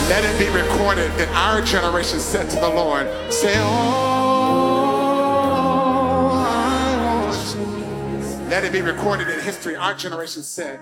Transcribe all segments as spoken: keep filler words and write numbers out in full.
Let it be recorded that our generation said to the Lord, say, oh, I want you. Let it be recorded in history. Our generation said.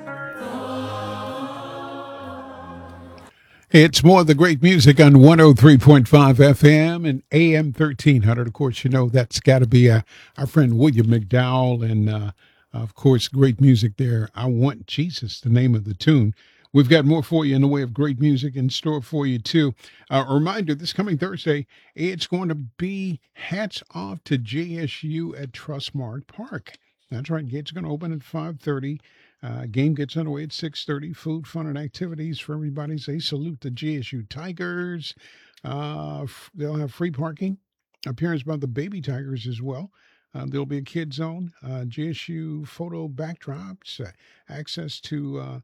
It's more of the great music on one oh three point five F M and A M thirteen hundred. Of course, you know that's got to be uh, our friend William McDowell. And, uh, of course, great music there. I Want Jesus, the name of the tune. We've got more for you in the way of great music in store for you, too. Uh, a reminder, this coming Thursday, it's going to be Hats Off to J S U at Trustmark Park. That's right. Gates are going to open at five thirty. Uh, game gets underway at six thirty. Food, fun, and activities for everybody. Say salute to J S U Tigers. Uh, f- they'll have free parking. Appearance by the Baby Tigers as well. Uh, there'll be a kid zone. Uh, J S U photo backdrops. Uh, access to uh,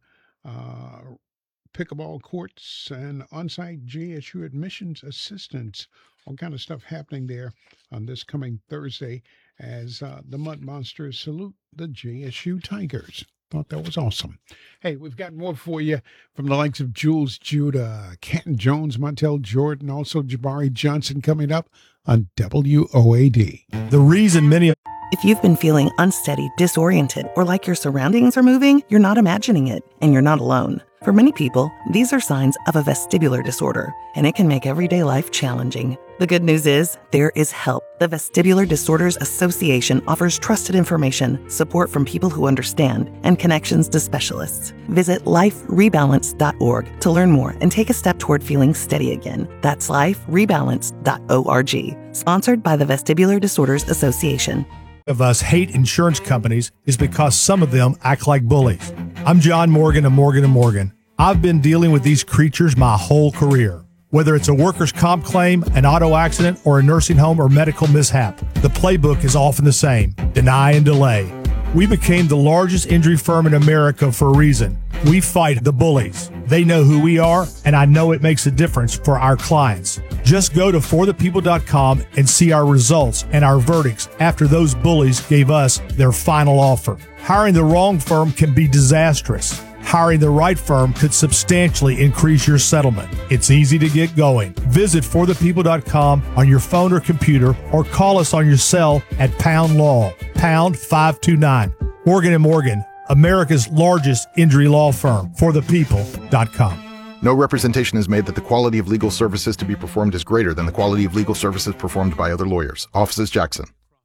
uh, pickleball courts and on-site J S U admissions assistance. All kind of stuff happening there on this coming Thursday as uh, the Mud Monsters salute the J S U Tigers. Thought that was awesome. Hey, we've got more for you from the likes of Jules Judah, Canton Jones, Montel Jordan, also Jabari Johnson coming up on W O A D. The reason many If you've been feeling unsteady, disoriented, or like your surroundings are moving, you're not imagining it, and you're not alone. For many people, these are signs of a vestibular disorder, and it can make everyday life challenging. The good news is, there is help. The Vestibular Disorders Association offers trusted information, support from people who understand, and connections to specialists. Visit life rebalance dot org to learn more and take a step toward feeling steady again. That's life rebalance dot org. Sponsored by the Vestibular Disorders Association. of us hate insurance companies is because some of them act like bullies. I'm John Morgan of Morgan and Morgan. I've been dealing with these creatures my whole career. Whether it's a workers' comp claim, an auto accident, or a nursing home or medical mishap, the playbook is often the same: deny and delay. We became the largest injury firm in America for a reason. We fight the bullies. They know who we are, and I know it makes a difference for our clients. Just go to for the people dot com and see our results and our verdicts after those bullies gave us their final offer. Hiring the wrong firm can be disastrous. Hiring the right firm could substantially increase your settlement. It's easy to get going. Visit for the people dot com on your phone or computer, or call us on your cell at pound law, pound five two nine. Morgan and Morgan, America's largest injury law firm. for the people dot com. No representation is made that the quality of legal services to be performed is greater than the quality of legal services performed by other lawyers. Offices Jackson.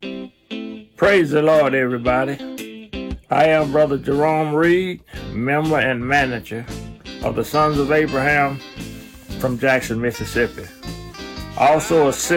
Praise the Lord, everybody. I am Brother Jerome Reed, member and manager of the Sons of Abraham from Jackson, Mississippi. Also a